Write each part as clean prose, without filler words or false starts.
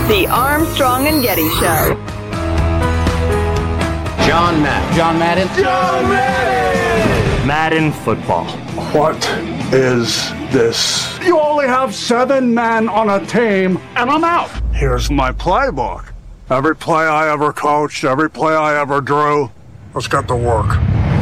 The Armstrong and Getty Show. John Madden. John Madden. John Madden. Madden football. What is this? You only have 7 men on a team, and I'm out. Here's my playbook. Every play I ever coached, every play I ever drew. Let's get to work.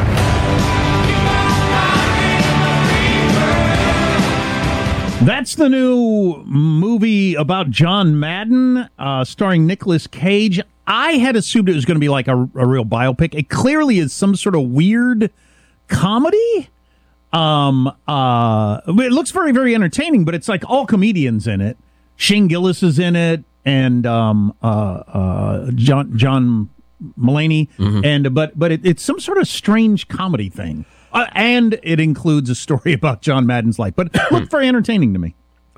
That's the new movie about John Madden, starring Nicolas Cage. I had assumed it was going to be like a real biopic. It clearly is some sort of weird comedy. It looks very, very entertaining, but it's like all comedians in it. Shane Gillis is in it, and John Mulaney, but it's some sort of strange comedy thing. And it includes a story about John Madden's life, but it looked very entertaining to me.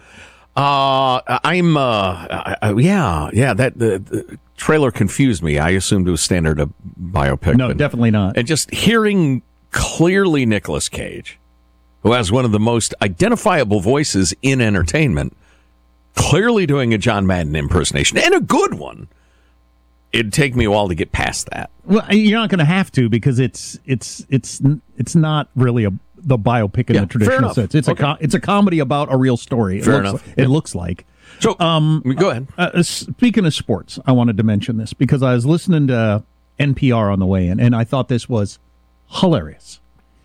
The trailer confused me. I assumed it was standard a biopic. No, definitely not. And just hearing clearly Nicolas Cage, who has one of the most identifiable voices in entertainment, clearly doing a John Madden impersonation, and a good one. It'd take me a while to get past that. Well, you're not going to have to, because it's not really the biopic in the traditional sense. It's it's a comedy about a real story. It looks like. So, go ahead. Speaking of sports, I wanted to mention this because I was listening to NPR on the way in, and I thought this was hilarious.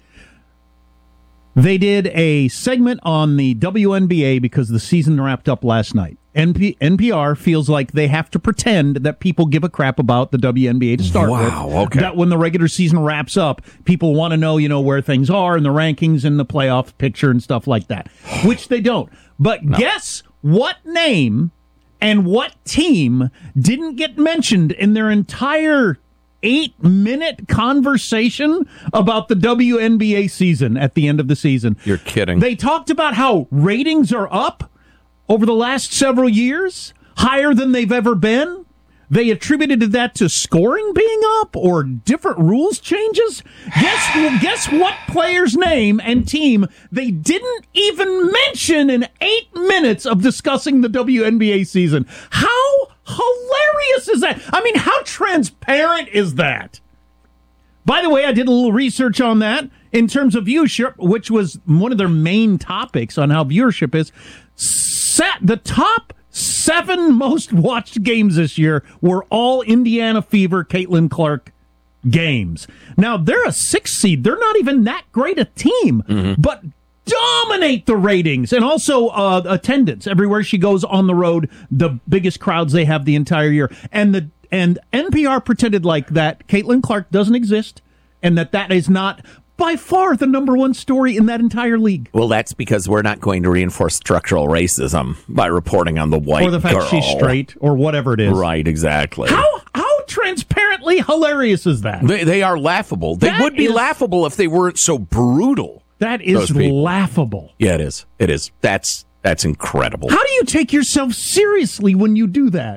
They did a segment on the WNBA because the season wrapped up last night. NPR feels like they have to pretend that people give a crap about the WNBA to start with. Okay. That when the regular season wraps up, people want to know, where things are and the rankings and the playoff picture and stuff like that, which they don't. But guess what name and what team didn't get mentioned in their entire 8-minute conversation about the WNBA season at the end of the season? You're kidding. They talked about how ratings are up over the last several years, higher than they've ever been. They attributed that to scoring being up or different rules changes. Guess what player's name and team they didn't even mention in 8 minutes of discussing the WNBA season. How hilarious is that? I mean, how transparent is that? By the way, I did a little research on that in terms of viewership, which was one of their main topics on how viewership is. The top 7 most watched games this year were all Indiana Fever, Caitlin Clark games. Now, they're a 6th seed. They're not even that great a team, but dominate the ratings and also attendance. Everywhere she goes on the road, the biggest crowds they have the entire year. And NPR pretended like that Caitlin Clark doesn't exist and that is not by far the number one story in that entire league. Well, that's because we're not going to reinforce structural racism by reporting on the white girl. Or the fact she's straight, or whatever it is. Right, exactly. How transparently hilarious is that? They are laughable. They would be laughable if they weren't so brutal. That is laughable. Yeah, it is. It is. That's incredible. How do you take yourself seriously when you do that?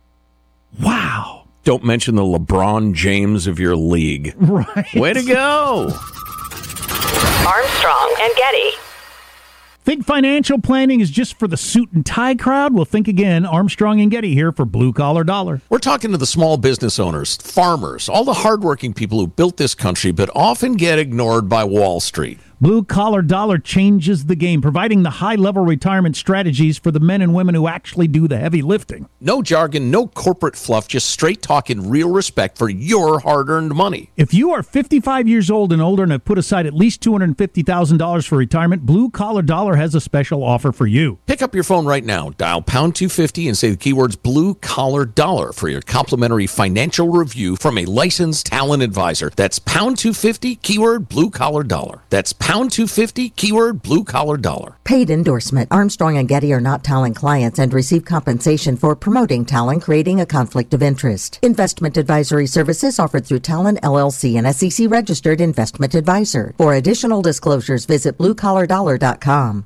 Wow. Don't mention the LeBron James of your league. Right. Way to go. Armstrong and Getty. Think financial planning is just for the suit and tie crowd? Well, think again. Armstrong and Getty here for Blue Collar Dollar. We're talking to the small business owners, farmers, all the hardworking people who built this country but often get ignored by Wall Street. Blue Collar Dollar changes the game, providing the high-level retirement strategies for the men and women who actually do the heavy lifting. No jargon, no corporate fluff, just straight talk in real respect for your hard-earned money. If you are 55 years old and older and have put aside at least $250,000 for retirement, Blue Collar Dollar has a special offer for you. Pick up your phone right now, dial pound 250 and say the keywords Blue Collar Dollar for your complimentary financial review from a licensed talent advisor. That's pound 250, keyword Blue Collar Dollar. That's pound 250, keyword Blue Collar Dollar. Paid endorsement. Armstrong and Getty are not Talon clients and receive compensation for promoting Talon, creating a conflict of interest. Investment advisory services offered through Talon LLC, an SEC registered investment advisor. For additional disclosures, visit bluecollardollar.com.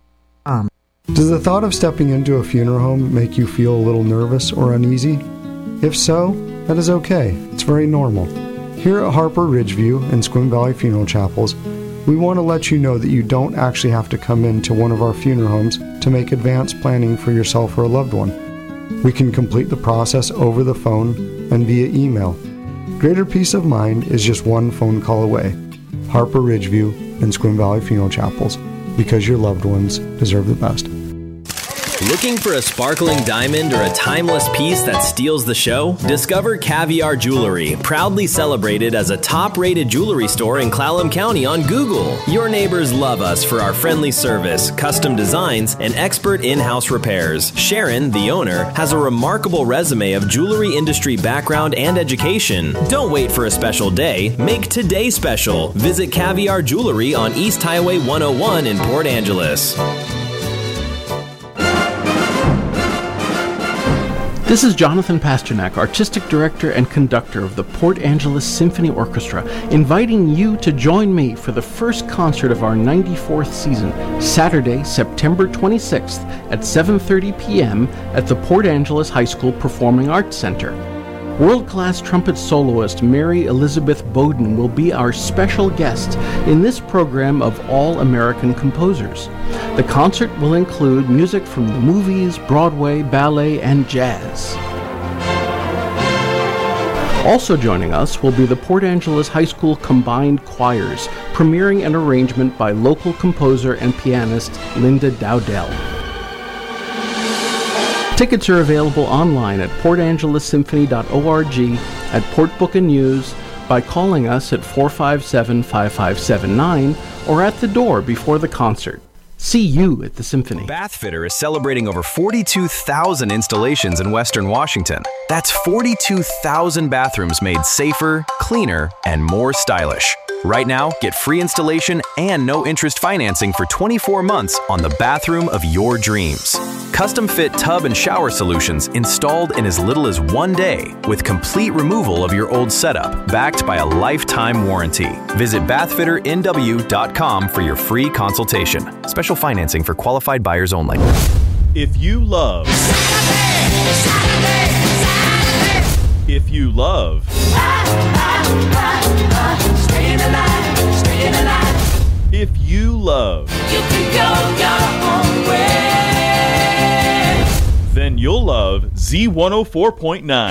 Does the thought of stepping into a funeral home make you feel a little nervous or uneasy? If so, that is okay. It's very normal. Here at Harper Ridgeview and Sequim Valley Funeral Chapels, we want to let you know that you don't actually have to come into one of our funeral homes to make advanced planning for yourself or a loved one. We can complete the process over the phone and via email. Greater peace of mind is just one phone call away. Harper Ridgeview and Sequim Valley Funeral Chapels, because your loved ones deserve the best. Looking for a sparkling diamond or a timeless piece that steals the show? Discover Caviar Jewelry, proudly celebrated as a top-rated jewelry store in Clallam County on Google. Your neighbors love us for our friendly service, custom designs, and expert in-house repairs. Sharon, the owner, has a remarkable resume of jewelry industry background and education. Don't wait for a special day. Make today special. Visit Caviar Jewelry on East Highway 101 in Port Angeles. This is Jonathan Pasternak, Artistic Director and Conductor of the Port Angeles Symphony Orchestra, inviting you to join me for the first concert of our 94th season, Saturday, September 26th at 7:30 p.m. at the Port Angeles High School Performing Arts Center. World-class trumpet soloist Mary Elizabeth Bowden will be our special guest in this program of all-American composers. The concert will include music from the movies, Broadway, ballet, and jazz. Also joining us will be the Port Angeles High School Combined Choirs, premiering an arrangement by local composer and pianist Linda Dowdell. Tickets are available online at portangelessymphony.org, at Port Book and News, by calling us at 457-5579, or at the door before the concert. See you at the Symphony. Bathfitter is celebrating over 42,000 installations in Western Washington. That's 42,000 bathrooms made safer, cleaner, and more stylish. Right now, get free installation and no-interest financing for 24 months on the bathroom of your dreams. Custom-fit tub and shower solutions installed in as little as 1 day with complete removal of your old setup, backed by a lifetime warranty. Visit bathfitternw.com for your free consultation. Special financing for qualified buyers only. If you love... If you love... If you love... You can go your own way. Then you'll love Z104.9.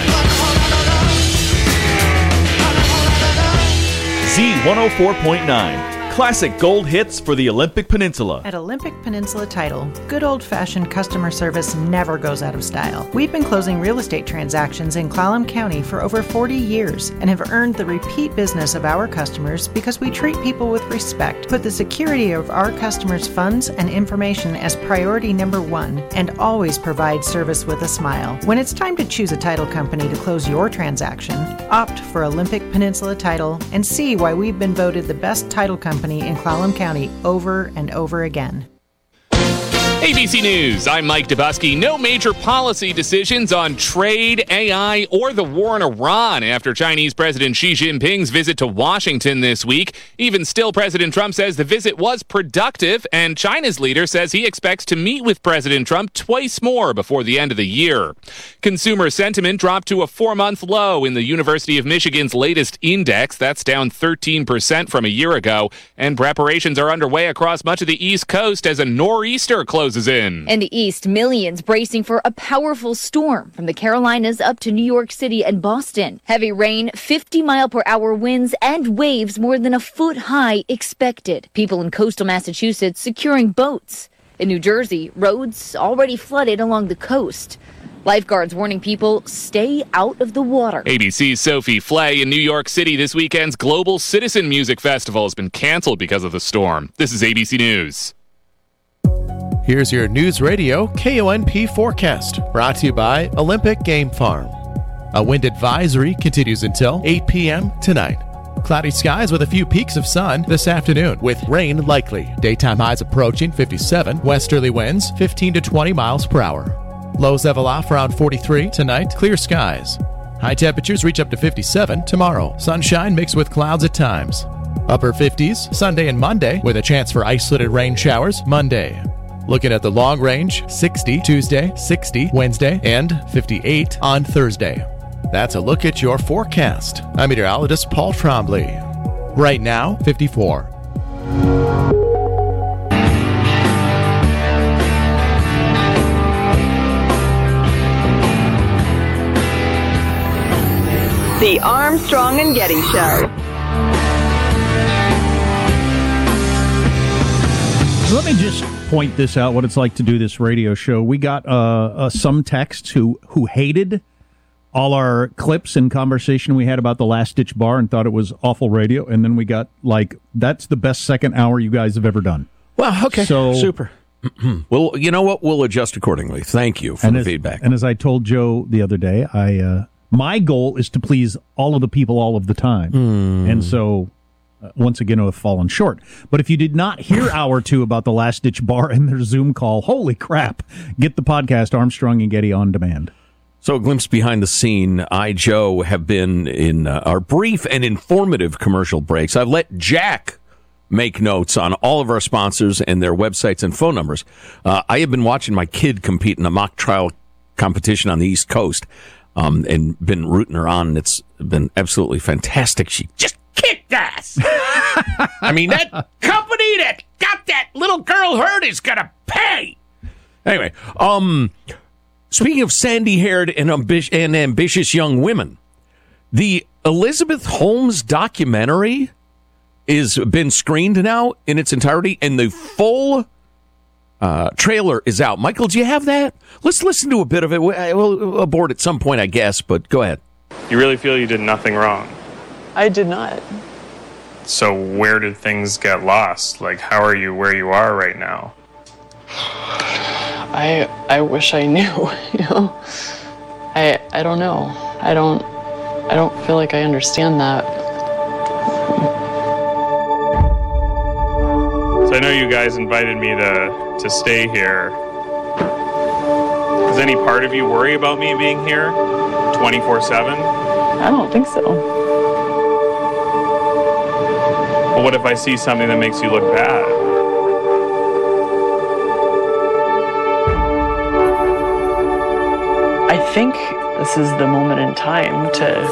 Z104.9. Classic gold hits for the Olympic Peninsula. At Olympic Peninsula Title, good old-fashioned customer service never goes out of style. We've been closing real estate transactions in Clallam County for over 40 years and have earned the repeat business of our customers because we treat people with respect, put the security of our customers' funds and information as priority number one, and always provide service with a smile. When it's time to choose a title company to close your transaction, opt for Olympic Peninsula Title and see why we've been voted the best title company in Clallam County over and over again. ABC News, I'm Mike Dubusky. No major policy decisions on trade, AI, or the war in Iran after Chinese President Xi Jinping's visit to Washington this week. Even still, President Trump says the visit was productive, and China's leader says he expects to meet with President Trump twice more before the end of the year. Consumer sentiment dropped to a 4-month low in the University of Michigan's latest index. That's down 13% from a year ago, and preparations are underway across much of the East Coast as a nor'easter closes in. In the East, millions bracing for a powerful storm from the Carolinas up to New York City and Boston. Heavy rain, 50-mile-per-hour winds, and waves more than a foot high expected. People in coastal Massachusetts securing boats. In New Jersey, roads already flooded along the coast. Lifeguards warning people, stay out of the water. ABC's Sophie Flay. In New York City, this weekend's Global Citizen Music Festival has been canceled because of the storm. This is ABC News. Here's your News Radio KONP forecast, brought to you by Olympic Game Farm. A wind advisory continues until 8 p.m. tonight. Cloudy skies with a few peaks of sun this afternoon, with rain likely. Daytime highs approaching 57, westerly winds 15 to 20 miles per hour. Lows level off around 43 tonight, clear skies. High temperatures reach up to 57 tomorrow. Sunshine mixed with clouds at times. Upper 50s Sunday and Monday, with a chance for isolated rain showers Monday. Looking at the long range, 60 Tuesday, 60 Wednesday, and 58 on Thursday. That's a look at your forecast. I'm meteorologist Paul Trombley. Right now, 54. The Armstrong and Getty Show. Let me just point this out, what it's like to do this radio show. We got some texts who hated all our clips and conversation we had about the Last Ditch Bar and thought it was awful radio. And then we got, that's the best second hour you guys have ever done. Well, okay. So, super. Well, you know what? We'll adjust accordingly. Thank you for the feedback. And as I told Joe the other day, my goal is to please all of the people all of the time. And so, once again, I have fallen short. But if you did not hear hour 2 about the Last Ditch Bar and their Zoom call, holy crap, get the podcast Armstrong and Getty on demand. So a glimpse behind the scene. Joe, have been in our brief and informative commercial breaks. I've let Jack make notes on all of our sponsors and their websites and phone numbers. I have been watching my kid compete in a mock trial competition on the East Coast and been rooting her on, and it's been absolutely fantastic. She just kicked ass. I mean, that company that got that little girl hurt is going to pay. Anyway, speaking of sandy-haired and ambitious young women, the Elizabeth Holmes documentary is been screened now in its entirety, and the full trailer is out. Michael, do you have that? Let's listen to a bit of it. We'll abort at some point, I guess, but go ahead. You really feel you did nothing wrong? I did not. So where did things get lost? How are you where you are right now? I wish I knew, I don't know. I don't feel like I understand that. So I know you guys invited me to stay here. Does any part of you worry about me being here 24/7? I don't think so. Well, what if I see something that makes you look bad? I think this is the moment in time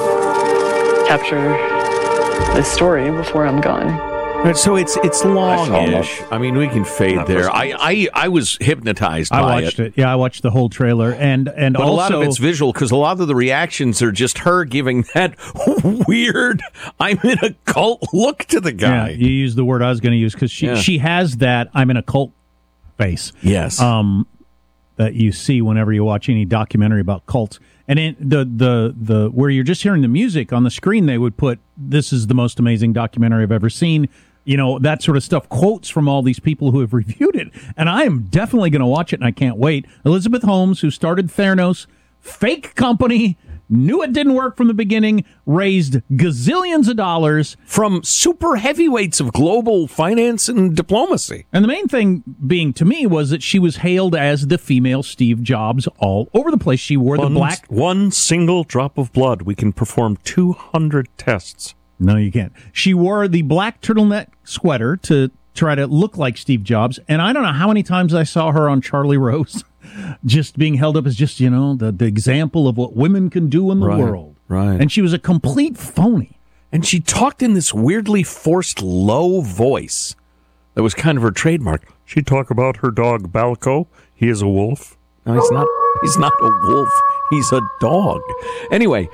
to capture this story before I'm gone. So it's long-ish. I mean, we can fade there. I was hypnotized by it. I watched it. Yeah, I watched the whole trailer, and but also, a lot of it's visual because a lot of the reactions are just her giving that weird "I'm in a cult" look to the guy. Yeah, you used the word I was going to use because she has that "I'm in a cult" face. Yes. That you see whenever you watch any documentary about cults. And in the where you're just hearing the music on the screen, they would put, "This is the most amazing documentary I've ever seen." That sort of stuff, quotes from all these people who have reviewed it. And I am definitely going to watch it, and I can't wait. Elizabeth Holmes, who started Theranos, fake company, knew it didn't work from the beginning, raised gazillions of dollars from super heavyweights of global finance and diplomacy. And the main thing being to me was that she was hailed as the female Steve Jobs all over the place. She wore the black... One single drop of blood, we can perform 200 tests. No, you can't. She wore the black turtleneck sweater to try to look like Steve Jobs. And I don't know how many times I saw her on Charlie Rose just being held up as just, the example of what women can do in the world. Right. And she was a complete phony. And she talked in this weirdly forced low voice that was kind of her trademark. She'd talk about her dog, Balco. He is a wolf. No, he's not. He's not a wolf. He's a dog. Anyway,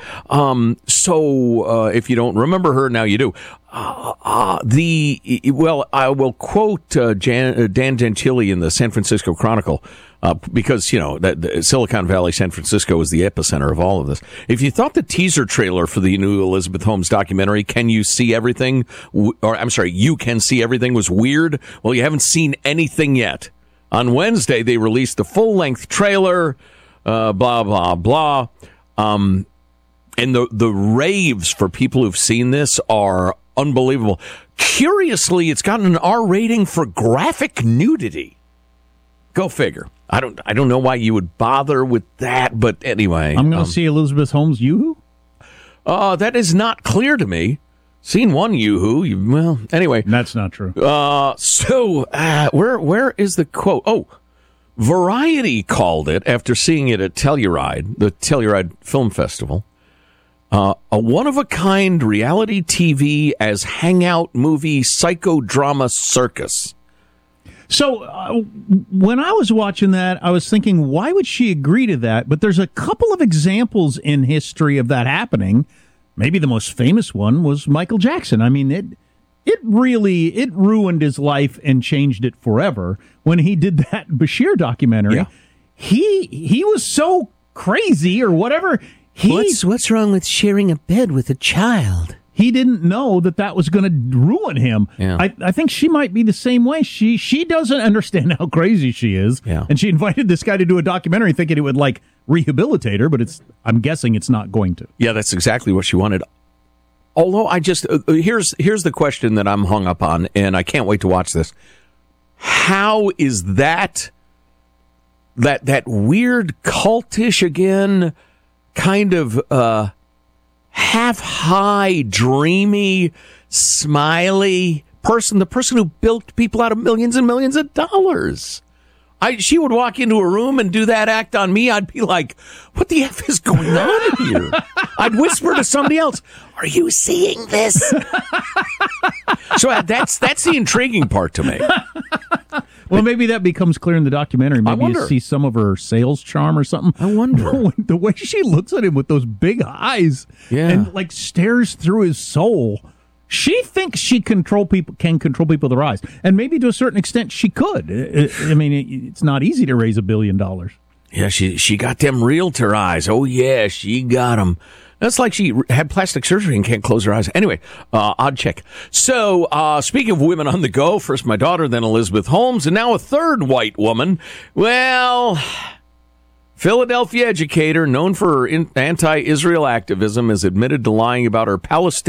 so if you don't remember her, now you do. I will quote Dan Gentili in the San Francisco Chronicle because, that Silicon Valley, San Francisco is the epicenter of all of this. If you thought the teaser trailer for the new Elizabeth Holmes documentary, Can You See Everything? You Can See Everything was weird. Well, you haven't seen anything yet. On Wednesday, they released the full-length trailer, blah, blah, blah. And the raves for people who've seen this are unbelievable. Curiously, it's gotten an R rating for graphic nudity. Go figure. I don't know why you would bother with that, but anyway. I'm going to see Elizabeth Holmes Yoo-hoo? That is not clear to me. Seen one Yoo-hoo. Well, anyway. That's not true. Where is the quote? Oh, Variety called it, after seeing it at Telluride, the Telluride Film Festival, a one-of-a-kind reality TV as hangout movie psychodrama circus. So when I was watching that, I was thinking, why would she agree to that? But there's a couple of examples in history of that happening. maybe the most famous one was Michael Jackson. I mean, it ruined his life and changed it forever when he did that Bashir documentary. Yeah. He was so crazy or whatever. What's wrong with sharing a bed with a child? He didn't know that was going to ruin him. Yeah. I think she might be the same way. She doesn't understand how crazy she is. Yeah. And she invited this guy to do a documentary thinking it would like rehabilitate her, but I'm guessing it's not going to. Yeah, that's exactly what she wanted. Although I just here's the question that I'm hung up on, and I can't wait to watch this. How is that weird cultish again kind of half high, dreamy, smiley person, the person who bilked people out of millions and millions of dollars? She would walk into a room and do that act on me. I'd be like, what the F is going on here? I'd whisper to somebody else, are you seeing this? So that's the intriguing part to me. Well, maybe that becomes clear in the documentary. Maybe you see some of her sales charm or something. I wonder. The way she looks at him with those big eyes and like stares through his soul. She thinks she can control people with her eyes. And maybe to a certain extent she could. I mean, it's not easy to raise $1 billion. Yeah, she got them realtor eyes. Oh, yeah, she got them. That's like she had plastic surgery and can't close her eyes. Anyway, odd chick. So, speaking of women on the go, first my daughter, then Elizabeth Holmes, and now a third white woman. Well, Philadelphia educator known for her anti-Israel activism is admitted to lying about her Palestinian